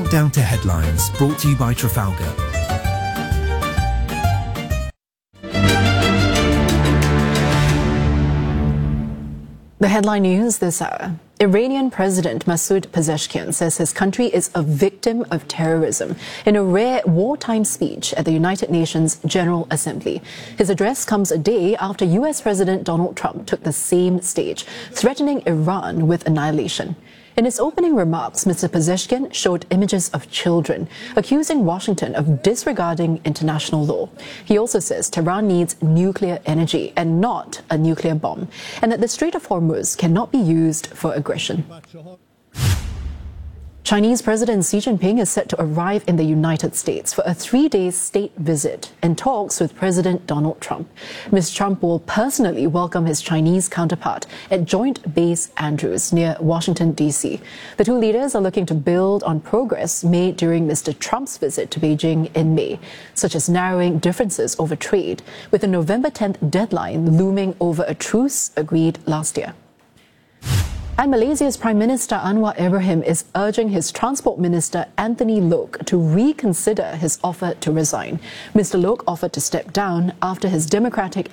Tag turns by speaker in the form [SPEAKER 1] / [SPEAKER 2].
[SPEAKER 1] Countdown to Headlines, brought to you by Trafalgar.
[SPEAKER 2] The headline news this hour. Iranian President Masoud Pezeshkian says his country is a victim of terrorism in a rare wartime speech at the United Nations General Assembly. His address comes a day after US President Donald Trump took the same stage, threatening Iran with annihilation. In his opening remarks, Mr. Pezeshkian showed images of children, accusing Washington of disregarding international law. He also says Tehran needs nuclear energy and not a nuclear bomb, and that the Strait of Hormuz cannot be used for aggression. Chinese President Xi Jinping is set to arrive in the United States for a 3-day state visit and talks with President Donald Trump. Mr. Trump will personally welcome his Chinese counterpart at Joint Base Andrews near Washington, D.C. The two leaders are looking to build on progress made during Mr. Trump's visit to Beijing in May, such as narrowing differences over trade, with a November 10th deadline looming over a truce agreed last year. And Malaysia's Prime Minister Anwar Ibrahim is urging his Transport Minister Anthony Loke to reconsider his offer to resign. Mr. Loke offered to step down after his Democratic